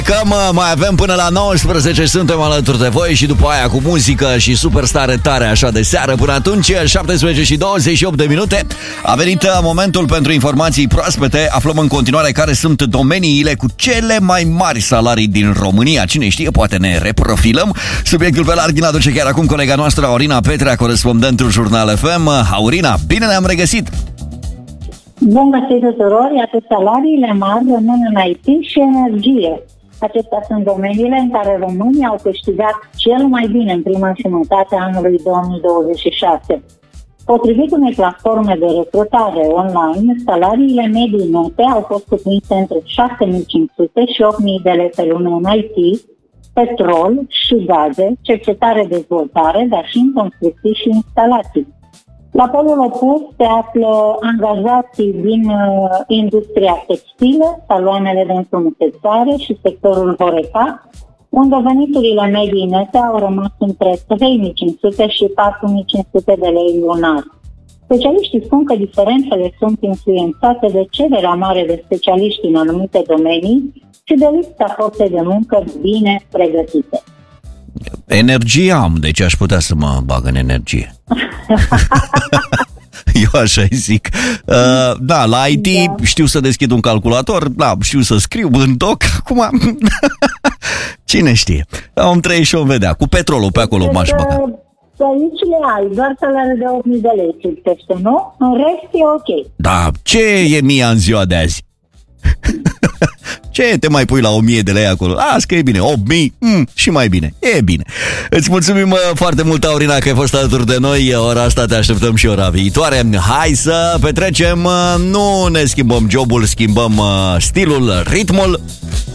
Mai avem până la 19, suntem alături de voi și după aia cu muzică și superstare tare așa de seară. Până atunci, 17 și 28 de minute. A venit momentul pentru informații proaspete. Aflăm în continuare care sunt domeniile cu cele mai mari salarii din România. Cine știe, poate ne reprofilăm. Subiectul pe larg îl aduce chiar acum colega noastră Aurina Petrea, corespondentul Jurnal FM. Aurina, bine ne-am regăsit! Bun găsit tuturor, iată salariile mari rămân în IT și energie. Acestea sunt domeniile în care românii au câștigat cel mai bine în prima jumătate a anului 2026. Potrivit unei platforme de recrutare online, salariile medii nete au fost cuprinse între 6.500 și 8.000 de lei pe lună în IT, petrol și gaze, cercetare-dezvoltare, dar și în construcții și instalații. La polul opus se află angajații din industria textilă, saloanele de înfrumusețare și sectorul Horeca, unde veniturile medii nete au rămas între 3.500 și 4.500 de lei lunar. Specialiștii spun că diferențele sunt influențate de cererea mare de specialiști în anumite domenii și de lipsa forței de muncă bine pregătite. Energie am, deci aș putea să mă bag în energie. Eu așa zic. Da, la IT știu să deschid un calculator, da, știu să scriu în doc. Acum, cine știe? Om trăie și om vedea. Cu petrolul pe acolo m-aș băga. Aici le ai, doar salariul de 8.000 de lei cirtește, nu? În rest e ok. Da, ce e mia în ziua de azi? Ce te mai pui la 1.000 de lei acolo? Las că e bine, 8.000 și mai bine. E bine. Îți mulțumim foarte mult, Aurina, că ai fost alături de noi. Ora asta te așteptăm și ora viitoare. Hai să petrecem, nu ne schimbăm jobul, schimbăm stilul, ritmul.